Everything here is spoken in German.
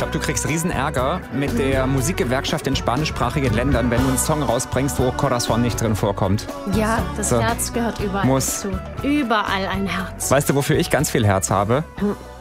glaube, du kriegst riesen Ärger mit der Musikgewerkschaft in spanischsprachigen Ländern, wenn du einen Song rausbringst, wo Corazon nicht drin vorkommt. Ja, das Herz gehört überall Muss. dazu. Überall ein Herz. Weißt du, wofür ich ganz viel Herz habe?